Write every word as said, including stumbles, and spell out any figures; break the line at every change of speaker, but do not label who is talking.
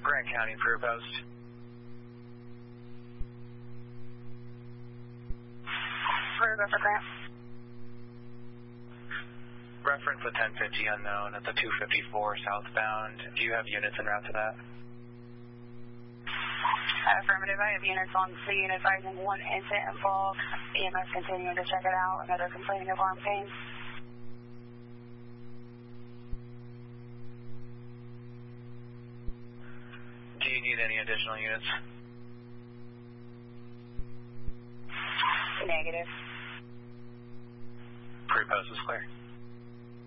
Grant County for your post.
Where go for Grant?
Reference a ten fifty unknown at the two fifty-four southbound. Do you have units en route to that?
Affirmative. I have units on scene advising one incident involved. E M S continuing to check it out. Another complaining of arm pain.
Do you need any additional units?
Negative.
Pre-post is clear.